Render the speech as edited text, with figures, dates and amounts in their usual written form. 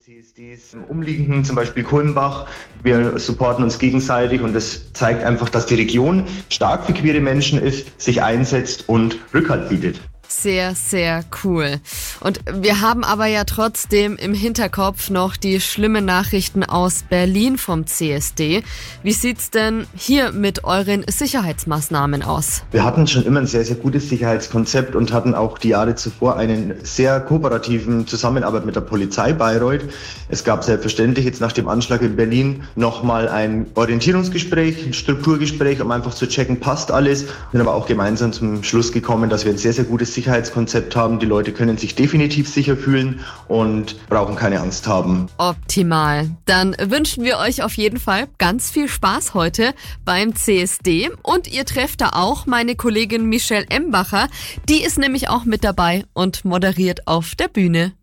CSDs im umliegenden, zum Beispiel Kulmbach. Wir supporten uns gegenseitig und das zeigt einfach, dass die Region stark für queere Menschen ist, sich einsetzt und Rückhalt bietet. Sehr, sehr cool. Und wir haben aber ja trotzdem im Hinterkopf noch die schlimmen Nachrichten aus Berlin vom CSD. Wie sieht's denn hier mit euren Sicherheitsmaßnahmen aus? Wir hatten schon immer ein sehr, sehr gutes Sicherheitskonzept und hatten auch die Jahre zuvor einen sehr kooperativen Zusammenarbeit mit der Polizei Bayreuth. Es gab selbstverständlich jetzt nach dem Anschlag in Berlin nochmal ein Orientierungsgespräch, ein Strukturgespräch, um einfach zu checken, passt alles. Wir sind aber auch gemeinsam zum Schluss gekommen, dass wir ein sehr, sehr gutes Sicherheitskonzept haben. Die Leute können sich definitiv sicher fühlen und brauchen keine Angst haben. Optimal. Dann wünschen wir euch auf jeden Fall ganz viel Spaß heute beim CSD. Und ihr trefft da auch meine Kollegin Michelle Embacher. Die ist nämlich auch mit dabei und moderiert auf der Bühne.